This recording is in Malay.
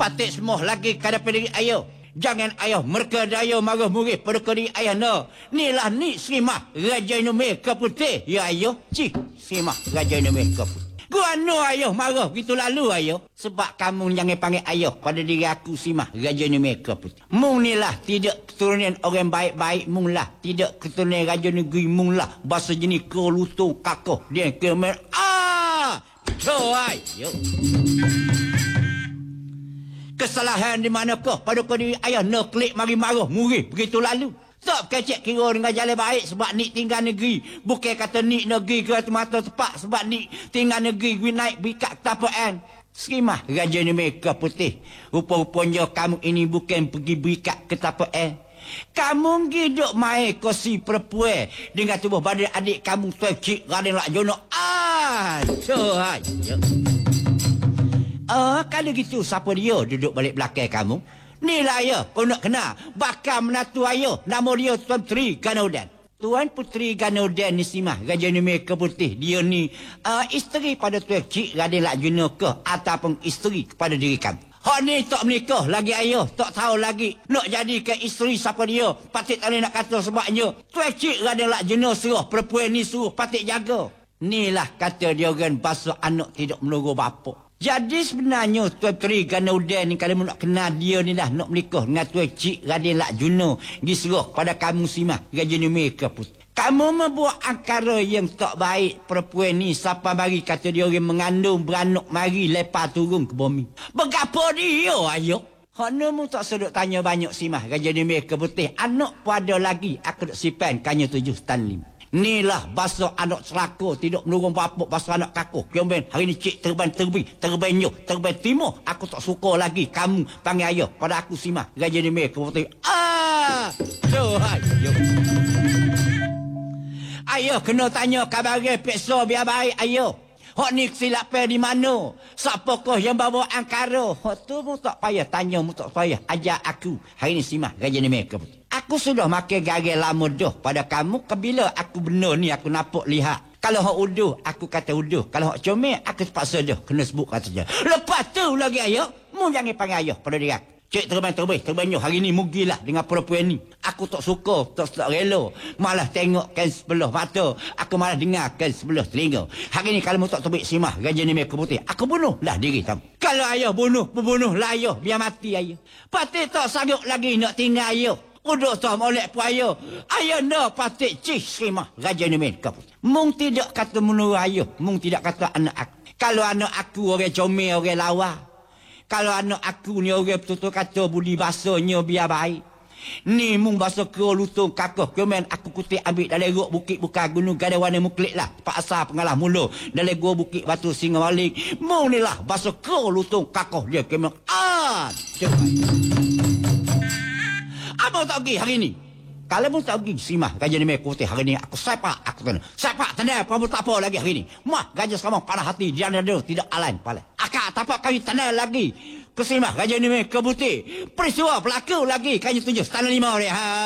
Patik semua lagi kada pediri ayah. Jangan ayah mereka daya marah murih pada kiri ayah no. Nilah ni Simah Raja Numeh Keputih. Ya ayah, cik Simah Raja Numeh Keputih. Gua no ayah marah begitu lalu ayah. Sebab kamu jangan panggil ayah pada diri aku Simah Raja Numeh Keputih. Mung ni lah tidak keturunan orang baik-baik mung lah. Tidak keturunan Raja Negeri mung lah. Bahasa jenis kelutung kakoh. Dia kemer. Coai. Yo. Kesalahan di manakah pada diri ayah nak klik mari marah murih begitu lalu. Tak kecek kira dengan jalan baik sebab ni tinggal negeri. Bukan kata ni negeri ke mata tepat sebab ni tinggal negeri gue naik bikat ketapaan. Simah Raja Numeh Keputih. Rupa-rupanya kamu ini bukan pergi bikat ketapaan. Kamu hidup main kursi perempuan dengan tubuh badan adik kamu tuan cik Raden Lak Jono. Coai. Kalau gitu siapa dia duduk balik belakang kamu? Ni lah ayah, kau nak kenal. Bakal menatu ayah, nama dia Tuan Puteri Ganodan. Tuan Puteri Ganodan ni Simah Raja Numeh Keputih. Dia ni isteri pada Tuan Cik Raden Lak Jono ke ataupun isteri kepada diri kamu. Hak ni tak menikah lagi ayah, tak tahu lagi nak jadikan isteri siapa dia. Patik tak boleh nak kata sebabnya Tuan Cik Raden Lak Jono suruh perempuan ni suruh patik jaga. Ni lah kata dia orang bahasa anak tidak menurut bapa. Jadi sebenarnya Tuan Puteri Ganodan ni kalau nak kenal dia ni dah nak menikah dengan Tuan Cik Raden Lak Jono. Disuruh pada kamu Simah Raja Numeh Keputih. Kamu membuat angkara yang tak baik perempuan ni. Siapa mari kata dia orang mengandung beranak mari lepas turun ke bumi. Berapa dia ayah? Hanamu tak sedut tanya banyak Simah Raja Numeh Keputih. Anak pun ada lagi. Aku nak sipan kanya 7 tan 5. Inilah bahasa anak celaka tidak menurun apa bahasa anak kakuh. Kemudian hari ni cik terban nyuh, terban timur. Aku tak suka lagi kamu panggil ayah pada aku Simah Raja Numeh Keputih. Ayah kena tanya kabar peksa biar baik ayah. Hak ni kesilapan di mana? Siapakah yang bawa angkara? Hak tu mu tak payah tanya, mu tak payah ajak aku. Hari ni Simah Raja Numeh Keputih. Aku sudah makan gagal lama dah pada kamu. Kebila aku benar ni aku nampak lihat. Kalau hak uduh, aku kata uduh. Kalau hak comel, aku terpaksa dah. Kena sebut kata je. Lepas tu lagi ayah, mu jangan panggil ayah pada diri aku. Cik terbanyak hari ni mugilah dengan perempuan ni. Aku tak suka, tak rela. Malah tengokkan sebelah mata. Aku malah dengarkan sebelah telinga. Hari ni kalau mu tak terbaik Simah Raja Numeh Keputih, aku bunuhlah diri kamu. Kalau ayah bunuhlah ayah. Biar mati ayah. Pasti tak sanggup lagi nak tinggal ayah. Udah tak molek pun ayah. Ayah nak patik cih Simah Raja Numeh Keputih. Mung tidak kata menurut ayah. Mung tidak kata anak aku. Kalau anak aku orang comel, orang lawa. Kalau anak aku ni orang betul-betul kata budi bahasanya biar baik. Ni mung bahasa kera lutung kakoh. Kemudian aku kutip ambil dalam ruk bukit bukan gunung gada warna muklik lah. Pak asal pengalah mula. Dalam gua bukit batu singa balik. Mung ni lah bahasa kera lutung kakoh dia. Kemudian apa tak pergi hari ni? Kalau pun tak pergi Simah Raja Numeh Keputih hari ni aku sepak aku kena. Sepak tanda apa tak apa lagi hari ni. Mah gajah sekarang pada hati dia ada tidak alan pala. Akak tapak kami tanda lagi ke Simah Raja Numeh Keputih. Peristiwa berlaku lagi kanya 7 tanah 5 dia.